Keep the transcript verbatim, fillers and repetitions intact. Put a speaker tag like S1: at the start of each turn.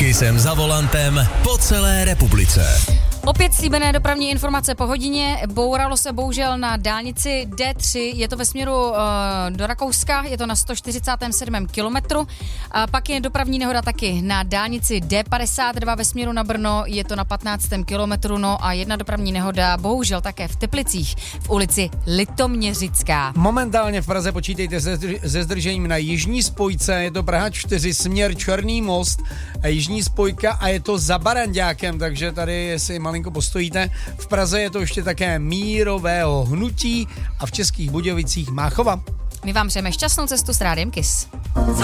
S1: Kissem za volantem po celé republice.
S2: Opět slíbené dopravní informace po hodině. Bouralo se bohužel na dálnici D tři, je to ve směru uh, do Rakouska, je to na sto čtyřicátém sedmém kilometru. A pak je dopravní nehoda taky na dálnici D padesát dva ve směru na Brno, je to na patnáctém kilometru. No a jedna dopravní nehoda bohužel také v Teplicích v ulici Litoměřická.
S3: Momentálně v Praze počítejte se, se zdržením na jižní spojce, je to Praha čtyři, směr Černý most, a jižní spojka a je to za Baranďákem, takže tady jestli malinko postojíte. V Praze je to ještě také mírového hnutí a v Českých Budějovicích Máchova.
S2: My vám přejeme šťastnou cestu s Rádiem Kiss.